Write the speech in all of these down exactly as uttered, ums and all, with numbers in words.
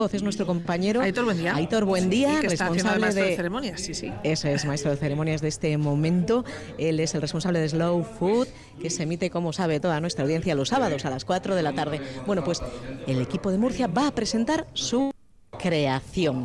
Es nuestro compañero Aitor, buen día. Aitor, buen día, sí, que está responsable maestro de... de ceremonias, sí, sí. Eso es, maestro de ceremonias de este momento. Él es el responsable de Slow Food, que se emite, como sabe toda nuestra audiencia, los sábados a las cuatro de la tarde. Bueno, pues el equipo de Murcia va a presentar su creación.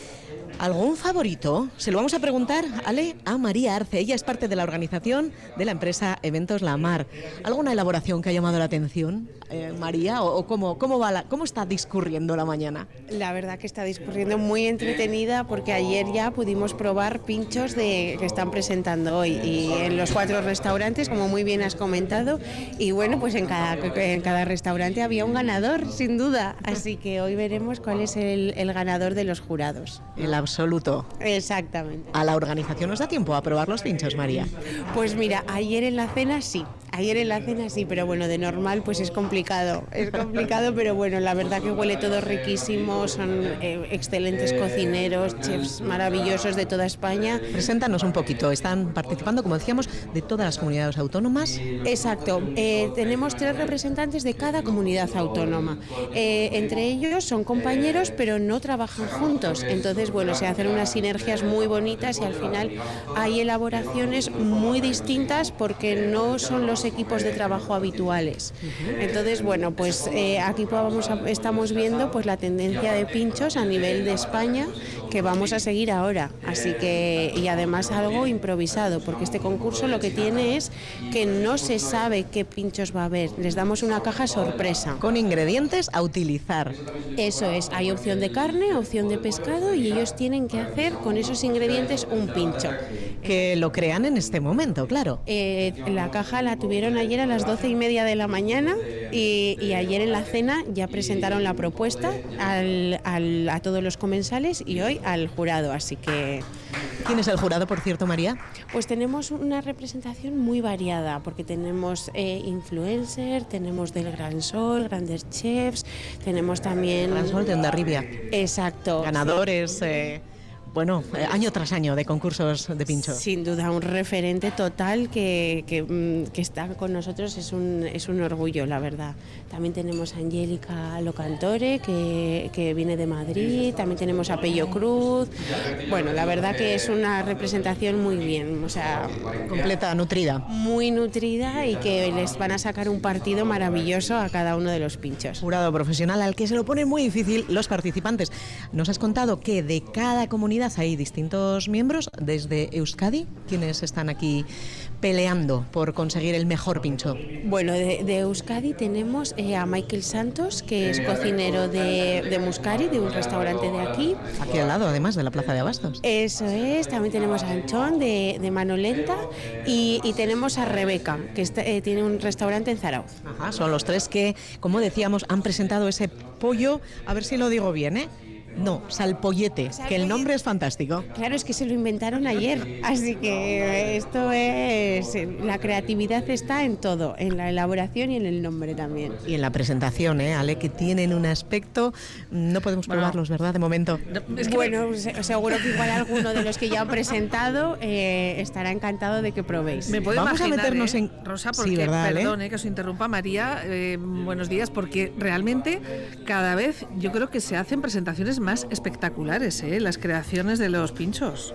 ¿Algún favorito? Se lo vamos a preguntar, Ale, a María Arce. Ella es parte de la organización de la empresa Eventos La Mar. ¿Alguna elaboración que ha llamado la atención, eh, María? ¿O, o cómo, cómo, va la, cómo está discurriendo la mañana? La verdad que está discurriendo muy entretenida, porque ayer ya pudimos probar pinchos de, que están presentando hoy y en los cuatro restaurantes, como muy bien has comentado. Y bueno, pues en cada, en cada restaurante había un ganador, sin duda. Así que hoy veremos cuál es el, el ganador de los jurados. El absoluto. Exactamente. ¿A la organización nos da tiempo a probar los pinchos, María? Pues mira, ayer en la cena sí, ayer en la cena sí, pero bueno, de normal pues es complicado, es complicado, pero bueno, la verdad que huele todo riquísimo, son eh, excelentes cocineros, chefs maravillosos de toda España. Preséntanos un poquito, están participando, como decíamos, de todas las comunidades autónomas. Exacto, eh, tenemos tres representantes de cada comunidad autónoma, eh, entre ellos son compañeros pero no trabajan juntos, entonces bueno, se hacen unas sinergias muy bonitas y al final hay elaboraciones muy distintas porque no son los equipos de trabajo habituales. Entonces, bueno, pues eh, aquí vamos a, estamos viendo pues la tendencia de pinchos a nivel de España que vamos a seguir ahora. Así que, y además algo improvisado, porque este concurso lo que tiene es que no se sabe qué pinchos va a haber. Les damos una caja sorpresa. Con ingredientes a utilizar. Eso es, hay opción de carne, opción de pescado y ellos tienen que hacer con esos ingredientes un pincho. Que lo crean en este momento, claro. Eh, la caja la tuvieron ayer a las doce y media de la mañana y, y ayer en la cena ya presentaron la propuesta al, al, a todos los comensales y hoy al jurado, así que... ¿Quién es el jurado, por cierto, María? Pues tenemos una representación muy variada, porque tenemos eh, influencers, tenemos del Gran Sol, grandes chefs, tenemos también... Gran Sol de Hondarribia. Exacto. Ganadores... Eh... Bueno, eh, año tras año de concursos de pincho. Sin duda, un referente total que, que, que está con nosotros, es un, es un orgullo, la verdad. También tenemos a Angélica Locantore, que, que viene de Madrid, también tenemos a Pello Cruz. Bueno, la verdad que es una representación muy bien, o sea... Completa, nutrida. Muy nutrida y que les van a sacar un partido maravilloso a cada uno de los pinchos. Jurado profesional al que se lo pone muy difícil los participantes. Nos has contado que de cada comunidad hay distintos miembros desde Euskadi, quienes están aquí peleando por conseguir el mejor pincho. Bueno, de, de Euskadi tenemos eh, a Michael Santos, que es cocinero de, de Muscari, de un restaurante de aquí. Aquí al lado, además, de la Plaza de Abastos. Eso es, también tenemos a Anchón de, de Manolenta y, y tenemos a Rebeca, que está, eh, tiene un restaurante en Zarauz. Ajá, son los tres que, como decíamos, han presentado ese pollo, a ver si lo digo bien, ¿eh? No, salpollete, que el nombre es fantástico. Claro, es que se lo inventaron ayer, así que esto es... La creatividad está en todo, en la elaboración y en el nombre también. Y en la presentación, ¿eh, Ale? Que tienen un aspecto... No podemos bueno, probarlos, ¿verdad? De momento. No, es que bueno, me... seguro que igual alguno de los que ya han presentado eh, estará encantado de que probéis. Me puedo Vamos imaginar, a meternos ¿eh? en... Rosa, porque, sí, ¿verdad, perdón, eh? eh, que os interrumpa, María, eh, buenos días, porque realmente cada vez yo creo que se hacen presentaciones más espectaculares, ¿eh? Las creaciones de los pinchos.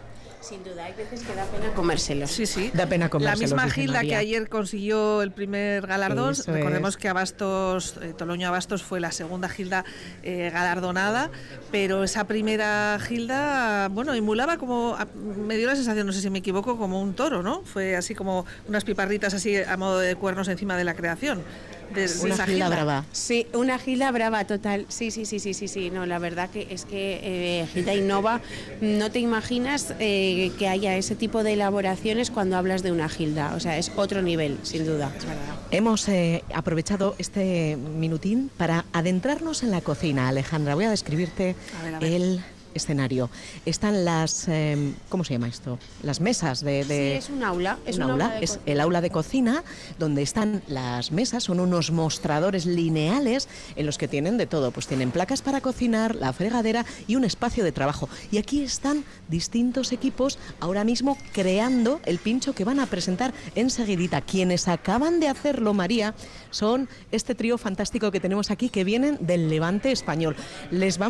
Sin duda, hay veces que da pena comérselos. Sí, sí. Da pena comérselos. La misma Gilda que ayer consiguió el primer galardón. Eso Recordemos es. que Abastos, eh, Toloño Abastos fue la segunda Gilda eh, galardonada, pero esa primera Gilda, bueno, emulaba como, me dio la sensación, no sé si me equivoco, como un toro, ¿no? Fue así como unas piparritas así a modo de cuernos encima de la creación. De, de una esa Gilda Gilda brava. Sí, una Gilda brava total. Sí, sí, sí, sí, sí, sí. No, la verdad que es que eh, Gilda innova. No te imaginas eh, que haya ese tipo de elaboraciones cuando hablas de una Gilda. O sea, es otro nivel, sin duda. Es verdad. Hemos eh, aprovechado este minutín para adentrarnos en la cocina. Alejandra, voy a describirte a ver, a ver. el escenario. Están las, eh, ¿cómo se llama esto? Las mesas de... de sí, es un aula. Es un un aula, aula de es cocina. el aula de cocina, donde están las mesas, son unos mostradores lineales en los que tienen de todo, pues tienen placas para cocinar, la fregadera y un espacio de trabajo. Y aquí están distintos equipos ahora mismo creando el pincho que van a presentar enseguidita. Quienes acaban de hacerlo, María, son este trío fantástico que tenemos aquí, que vienen del Levante español. Les vamos